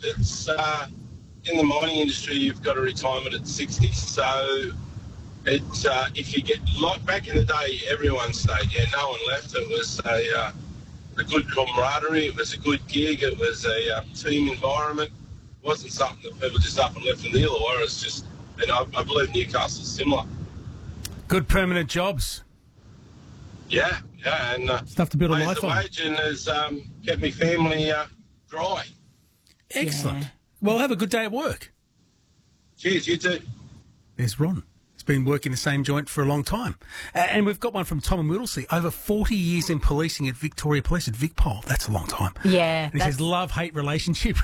It's in the mining industry, you've got a retirement at 60. So it's if you get like back in the day, everyone stayed. Yeah, no one left. It was a good camaraderie. It was a good gig. It was a team environment. It wasn't something that people just up and left and the Illawarra. It's just, and I believe Newcastle's similar. Good permanent jobs. Yeah, and Stuff to build a pays life the on. wage and has kept my family dry. Excellent. Yeah. Well, have a good day at work. Cheers, you too. There's Ron. He's been working the same joint for a long time. And we've got one from Tom and Whittlesea. Over 40 years in policing at Victoria Police at VicPol. That's a long time. Yeah. And he says love-hate relationship.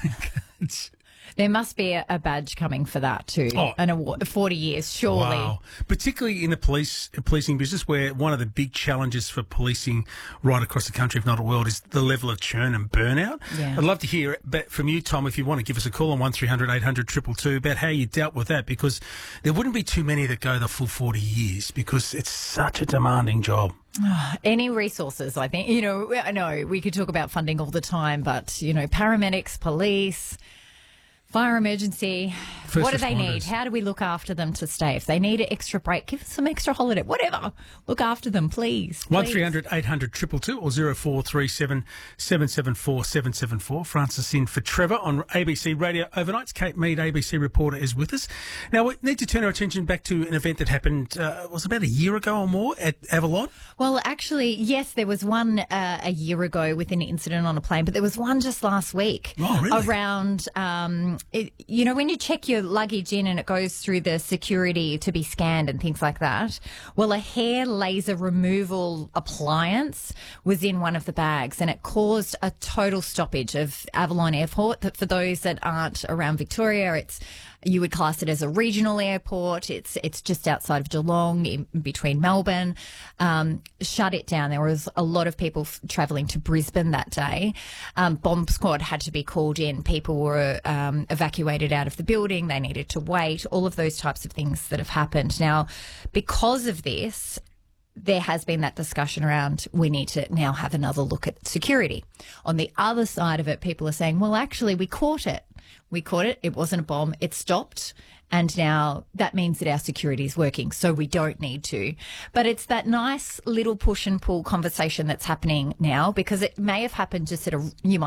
There must be a badge coming for that too. Oh. An award, 40 years, surely. Wow. Particularly in the policing business, where one of the big challenges for policing right across the country, if not the world, is the level of churn and burnout. Yeah. I'd love to hear from you, Tom, if you want to give us a call on 1300 800 222 about how you dealt with that, because there wouldn't be too many that go the full 40 years because it's such a demanding job. Any resources, I think. I know we could talk about funding all the time, but, paramedics, police, fire emergency, First what do they need? responders. How do we look after them to stay? If they need an extra break, give them some extra holiday, whatever. Look after them, please. 1300 800 222 or 0437 774 774. Francis in for Trevor on ABC Radio Overnights. Kate Mead, ABC reporter, is with us. Now, we need to turn our attention back to an event that happened, was about a year ago or more at Avalon? Well, actually, yes, there was one a year ago with an incident on a plane, but there was one just last week. Oh, really? Around, when you check your luggage in and it goes through the security to be scanned and things like that, well, a hair laser removal appliance was in one of the bags and it caused a total stoppage of Avalon Airport. That for those that aren't around Victoria, you would class it as a regional airport. It's just outside of Geelong, in between Melbourne. Shut it down. There was a lot of people travelling to Brisbane that day. Bomb squad had to be called in. People were evacuated out of the building. They needed to wait. All of those types of things that have happened. Now, because of this, there has been that discussion around we need to now have another look at security. On the other side of it, people are saying, well, actually, we caught it. It wasn't a bomb. It stopped. And now that means that our security is working, so we don't need to. But it's that nice little push and pull conversation that's happening now, because it may have happened just at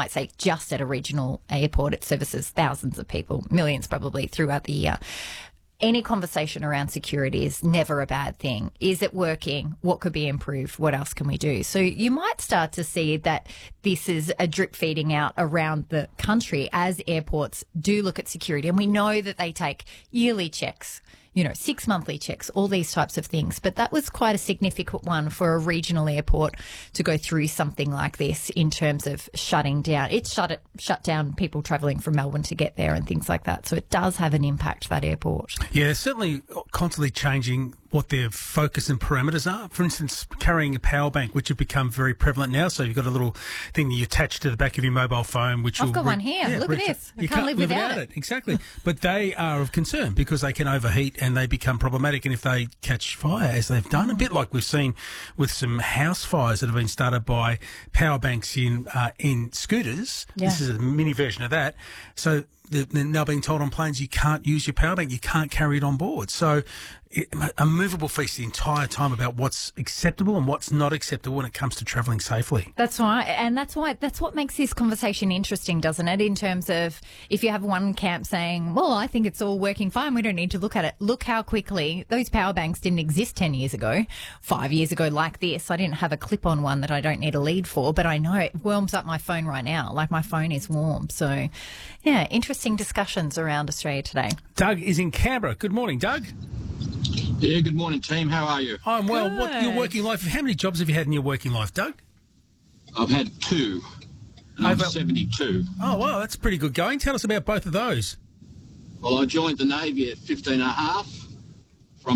a regional airport. It services thousands of people, millions probably throughout the year. Any conversation around security is never a bad thing. Is it working? What could be improved? What else can we do? So you might start to see that this is a drip feeding out around the country as airports do look at security. And we know that they take yearly checks, 6 monthly checks, all these types of things. But that was quite a significant one for a regional airport to go through something like this in terms of shutting down. It shut down people travelling from Melbourne to get there and things like that. So it does have an impact, that airport. Yeah, they're certainly constantly changing what their focus and parameters are. For instance, carrying a power bank, which have become very prevalent now. So you've got a little thing that you attach to the back of your mobile phone, which I've got one here. Look at this. I can't live without it. Exactly. But they are of concern because they can overheat and they become problematic. And if they catch fire, as they've done, a bit like we've seen with some house fires that have been started by power banks in scooters. Yeah. This is a mini version of that. So they're now being told on planes you can't use your power bank, you can't carry it on board. So a movable feast the entire time about what's acceptable and what's not acceptable when it comes to travelling safely. That's right. And that's what makes this conversation interesting, doesn't it? In terms of if you have one camp saying, well, I think it's all working fine, we don't need to look at it. Look how quickly those power banks didn't exist 10 years ago, 5 years ago like this. I didn't have a clip-on one that I don't need a lead for, but I know it warms up my phone right now. Like my phone is warm. So, yeah, interesting discussions around Australia today. Doug is in Canberra. Good morning, Doug. Yeah, good morning, team. How are you? I'm well. Good. What your working life? How many jobs have you had in your working life, Doug? I've had two. And I'm 72. Oh, wow, that's pretty good going. Tell us about both of those. Well, I joined the Navy at 15 and a half from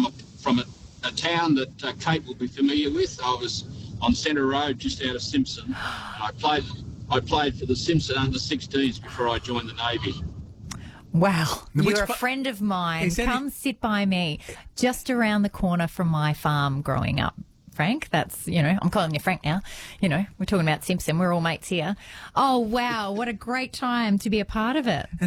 a town that Kate will be familiar with. I was on Centre Road, just out of Simpson. I played for the Simpson under-16s before I joined the Navy. Wow. Which You're a friend of mine. Is that Come sit by me just around the corner from my farm growing up. Frank, that's, I'm calling you Frank now. We're talking about Simpson. We're all mates here. Oh, wow. What a great time to be a part of it.